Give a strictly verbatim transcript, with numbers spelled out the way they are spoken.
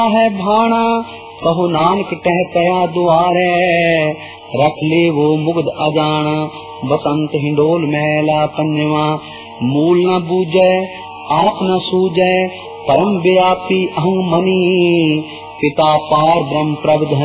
है भाना कहो नानक कह कया दुआरे, रख ले वो मुग्ध अजाना बसंत हिंडोल मैला पन्नवा, मूल न बूझे आप न सूझे परम व्यापी अहं मनी, पिता पार ब्रह्म प्रबुध